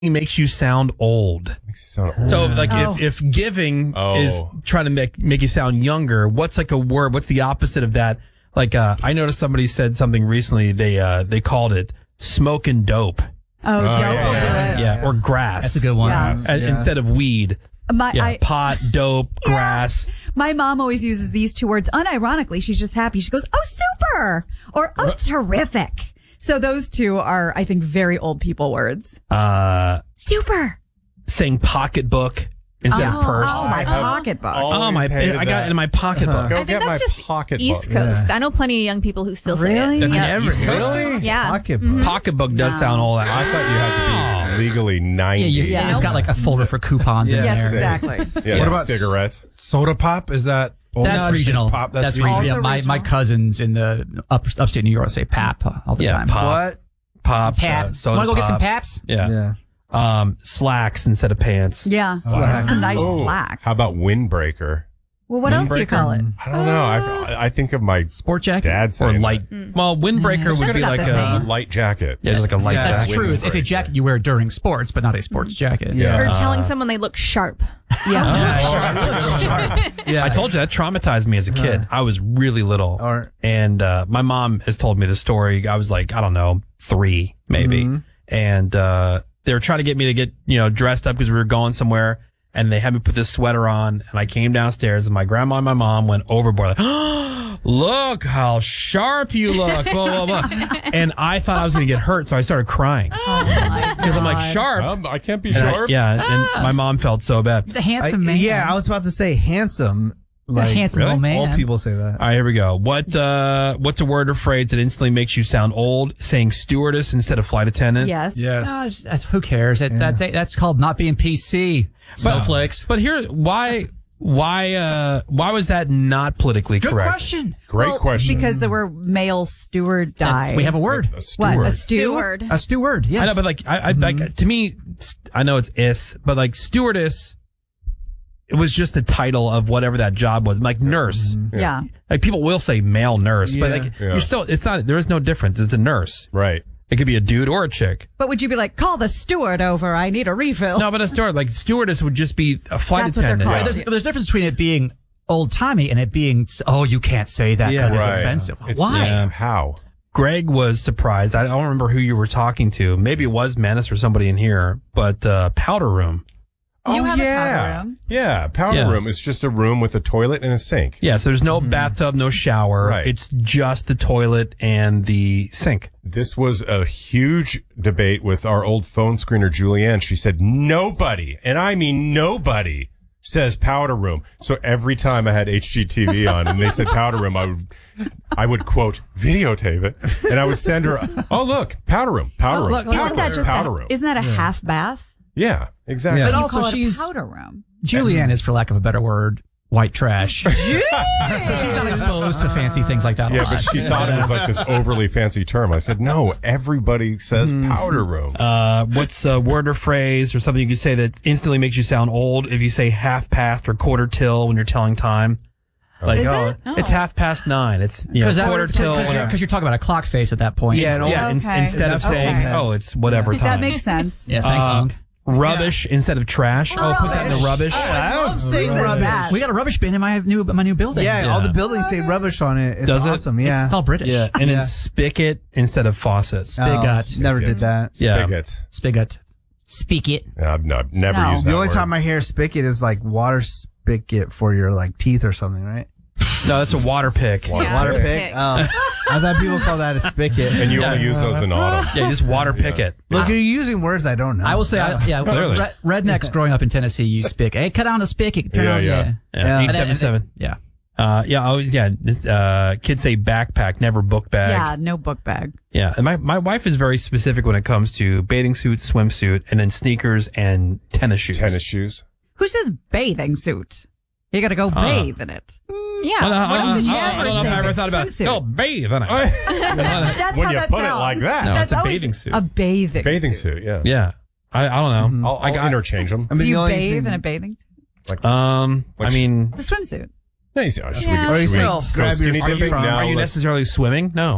makes you sound old. Makes you sound old. So, like, if giving is trying to make you sound younger, what's like a word? What's the opposite of that? Like, I noticed somebody said something recently. They called it smoking dope. Oh, dope will do it. Yeah, or grass. That's a good one. Yeah. Instead of weed. Pot, dope, grass. My mom always uses these two words unironically. She's just happy. She goes, "Oh, super," or "Oh, terrific." So those two are, I think, very old people words. Super. Saying pocketbook instead of purse. Oh, my pocketbook. I got it in my pocketbook. Go I think get my that's just pocketbook. East Coast. I know plenty of young people who still say Really? it. That's Yeah. Really? Yeah. Pocketbook. Pocketbook does sound old. I thought you had to be legally 90. Yeah, it's got like a folder for coupons in Yes, there. exactly. Yeah, What about cigarettes? Soda pop? Is that old? That's No, regional. Pop. That's regional. regional. Yeah, my cousins in the upstate New York say pap all the time. pop. What? Pop. Pap. Soda Want to go get pop. some paps? Yeah. Slacks instead of pants. Yeah. It's a nice slack. How about windbreaker? Well, what else do you call it? I don't know. I think of my Sport jacket? dad Or saying light. Well, windbreaker would That's be not like the a same. light jacket. yeah, just like a light Yeah. That's jacket. true. It's a Windbreaker. jacket you wear during sports, but not a sports jacket. Yeah. Or telling someone they look sharp. Yeah. I told you that traumatized me as a kid. I was really little, and my mom has told me the story. I was like, I don't know, 3 maybe, and they were trying to get me to get dressed up because we were going somewhere, and they had me put this sweater on, and I came downstairs, and my grandma and my mom went overboard. Like, look how sharp you look, blah, blah, blah. And I thought I was going to get hurt, so I started crying because I'm like, sharp. I can't be And sharp. and my mom felt so bad. The handsome man. Yeah, I was about to say handsome. Like, handsome old man. Old people say that. All right, here we go. What's a word or phrase that instantly makes you sound old? Saying stewardess instead of flight attendant? Yes. Yes. Who cares? That's called not being PC. Snowflakes. But here, why was that not politically Good correct? question. Great question. Because there were male steward die. We have a word. A steward. What? A stew? Steward. A steward. Yes. I know, but like, like to me, I know it's is, but like stewardess, it was just the title of whatever that job was. Like nurse. Yeah. Like people will say male nurse, but like Yeah. you're still, it's not, there is no difference. It's a nurse. Right. It could be a dude or a chick. But would you be like, call the steward over, I need a refill? No, but a steward, like stewardess would just be a flight That's what they're attendant. called. There's a difference between it being old timey and it being you can't say that because it's offensive. Why? Yeah. How? Greg was surprised. I don't remember who you were talking to. Maybe it was Menace or somebody in here, but powder room. You have a yeah. powder room. Yeah. Powder Yeah. room is just a room with a toilet and a sink. Yeah, so there's no bathtub, no shower. Right. It's just the toilet and the sink. This was a huge debate with our old phone screener, Julianne. She said, nobody, and I mean nobody, says powder room. So every time I had HGTV on and they said powder room, I would quote, videotape it, and I would send her, oh, look, powder room, powder room, look, powder Isn't that room, just powder room. isn't that a half bath? Yeah, exactly. Yeah. But You also call it a she's powder room. Julianne is, for lack of a better word, white trash. So she's not exposed to fancy things like that. a Yeah, lot. but she thought it was like this overly fancy term. I said, no, everybody says powder room. What's a word or phrase or something you could say that instantly makes you sound old if you say half past or quarter till when you're telling time? Like, Is it? it's 9:30. It's quarter till. Because you're talking about a clock face at that point. Yeah, and Yeah, Okay. instead of saying, Okay. it's whatever time. That makes sense. Yeah, thanks, Long. Rubbish instead of trash. Oh, put that in the rubbish. I love saying Who says rubbish. that? We got a rubbish bin in my new building. Yeah, Yeah. all the buildings say rubbish on it. It's Does it? awesome. Yeah. It's all British. Yeah, and Yeah. then spigot instead of faucet. Spigot. Never did that. Yeah. Spigot. Spigot. Spigot. I've never No. used that The only word. time I hear spigot is like water spigot for your like teeth or something, right? No, that's a water pick. Yeah. Water Water pick. pick. I thought people call that a spigot. And you only use those in autumn. Yeah, you just water pick it. Look, you're using words I don't know. I will say, Clearly. rednecks growing up in Tennessee use spigot. Hey, cut down the spigot. Turn Yeah, on, yeah. Yeah, Yeah. 877. Yeah. Kids say backpack, never book bag. Yeah, no book bag. Yeah, and my wife is very specific when it comes to bathing suit, swimsuit, and then sneakers and tennis shoes. Tennis shoes. Who says bathing suit? You got to go bathe in it. Yeah. I What else would you don't say? know if I ever thought about Swimsuit. it. Bathe in it. That's When how you that put it sounds. like that. No, That's it's a always bathing suit. A bathing Suit, yeah. Yeah, I don't know. I'll interchange them. I mean, Do you the only bathe thing- in a bathing suit? I mean, It's a swimsuit. Yeah, should Yeah. we Or you go say grab your skinny feet dipping? from- No, are you let's- necessarily swimming? No.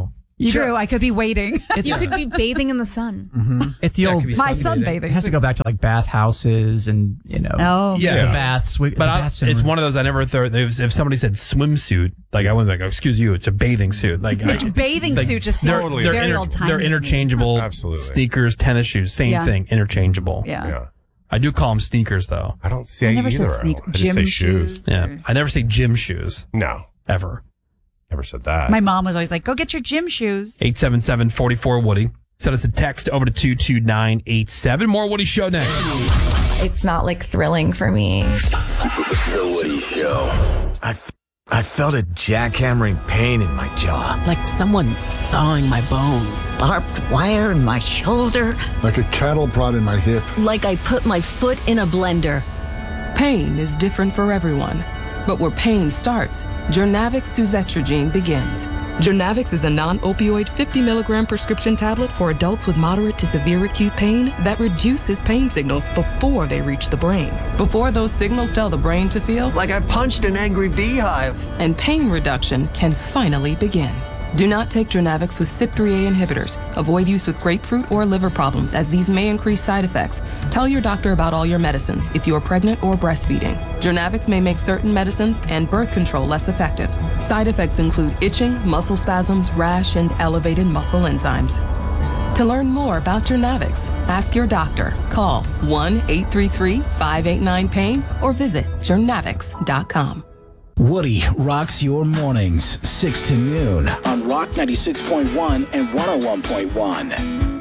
True, I could be waiting. You could be bathing in the sun. It's the old. My sunbathing. It has to go back to like bathhouses and Oh. Yeah. the baths. But it's one of those I never thought. If somebody said swimsuit, like I wouldn't be like, excuse you, it's a bathing suit. Like Bathing suit just sounds very old timey. They're interchangeable. Absolutely. Sneakers, tennis shoes, same thing, interchangeable. Yeah. I do call them sneakers though. I don't say I never either. said I just say shoes. Yeah, I never say gym shoes No, ever. never said that. My mom was always like, "Go get your gym shoes." 877-44-WOODY. Send us a text over to 22987. More Woody Show next. It's not like thrilling for me. The Woody Show. I felt a jackhammering pain in my jaw. Like someone sawing my bones. Barbed wire in my shoulder. Like a cattle prod in my hip. Like I put my foot in a blender. Pain is different for everyone. But where pain starts, Journavx suzetrigine begins. Journavx is a non-opioid 50 milligram prescription tablet for adults with moderate to severe acute pain that reduces pain signals before they reach the brain. Before those signals tell the brain to feel Like I punched an angry beehive. and pain reduction can finally begin. Do not take Journavx with CYP3A inhibitors. Avoid use with grapefruit or liver problems, as these may increase side effects. Tell your doctor about all your medicines if you are pregnant or breastfeeding. Journavx may make certain medicines and birth control less effective. Side effects include itching, muscle spasms, rash, and elevated muscle enzymes. To learn more about Journavx, ask your doctor. Call 1-833-589-PAIN or visit journavx.com. Woody rocks your mornings, 6 to noon on Rock 96.1 and 101.1.